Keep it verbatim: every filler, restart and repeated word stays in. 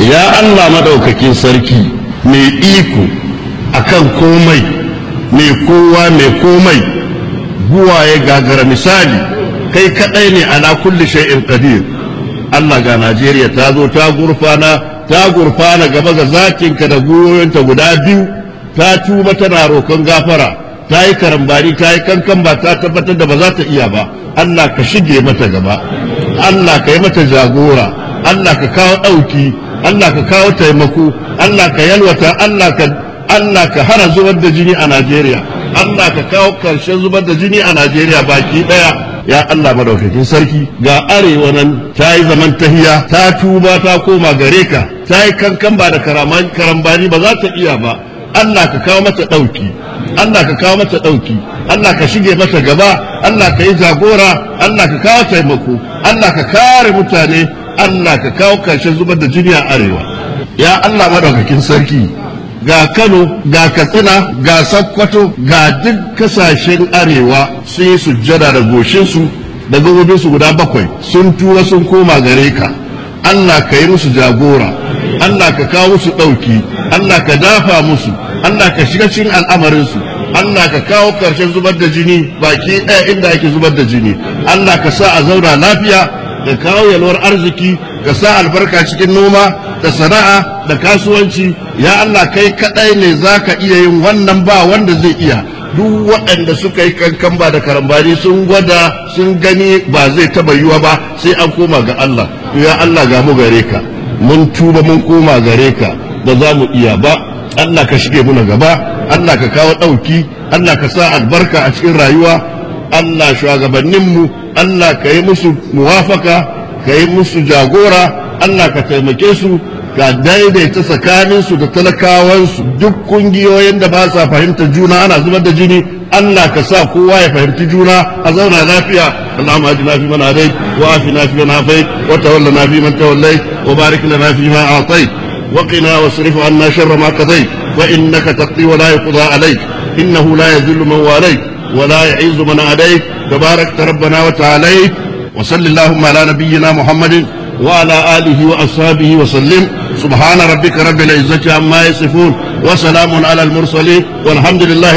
ya Allah madaukakin sarki mai iko akan komai, mai kowa mai komai, buwaye gagara misali, kai kadai ne ala kulli shay'in qadir. Allah ga Najeriya ta zo ta gurfana ta gurfana gaba ga zakinka da goyoyinta guda biyu, ta tuba tana roƙon gafara, ta yi karambani ta yi kankan ba ta tabbatar da ba za ta iya ba. Allah ka shige mata gaba, Allah ka yi mata jagora, Allah ka kawo ɗauki, Allah ka kawo taimako, Allah ka yalwata, Allah ka Allah ka hana zubar da jini a Najeriya, Allah ka kawo karshen zubar da jini a Najeriya baki daya. Ya Allah madaukakin sarki, ga arewa nan ta yi zaman tahiya, ta tuba ta koma gare ka, ta yi kankan ba da karambani ba za ta iya ba. Allah ka kawo mata ɗauki, Allah ka kawo mata ɗauki, Allah ka shige mata gaba, Allah ka yi jagora, Allah ka kawo taimako, Allah ka kare mutane, Allah ka kawo karshen zubar da jini a arewa. Ya Allah madaukakin sarki, ga Kano, ga Katsina, ga Sokoto, ga duk kasashen arewa sun yi sujjada da goshinsu da gabobinsu guda bakwai, sun tura sun koma gare ka. Allah ka yi musu jagora, Allah ka kawo musu ɗauki, Allah ka dafa musu, Allah ka shiga cikin al'amarinsu, Allah ka kawo ƙarshen zubar da jini baki ɗaya inda ake zubar da jini, Allah ka sa a zauna lafiya, da kawo yalwar arziki, ka sa albarka cikin noma da sana'a da kasuwanci. Ya Allah kai kadai ne zaka iya yin wannan, ba wanda zai iya. Duk waɗanda suka yi kankan ba da karambani sun gwada sun gani ba zai taba yiwa ba, sai an koma ga Allah. Ya Allah ga mu gare ka, mun tuba mun koma gare ka, ba za mu iya ba. Allah ka shige muna gaba, Allah ka kawo ɗauki, Allah ka sa albarka a cikin rayuwa. Allah shugabanninmu, Allah ka yi musu muwafaka, ka yi musu jagora, Allah ka taimake su, ka daidaita tsakaninsu da talakawansu. Duk kungiyoyin da ba sa fahimtar juna ana zubar da jini, Allah ka sa kowa ya fahimci juna a zauna lafiya. Allahumma ajina fi man hadait wa afina fi man afait wa tawallana fi man tawallait wa barik lana fi ma a'tait wa qina wasrif 'anna sharra ma qadait fa innaka taqdi wa la yuqda alayk innahu la yadhillu man walayt wa la yu'izzu man adayt tabarakta rabbana wa ta'alayt. wa sallallahu ala nabiyyina Muhammadin وعلى آله وأصحابه وسلم. سبحان ربك رب العزة عما يصفون وسلام على المرسلين والحمد لله.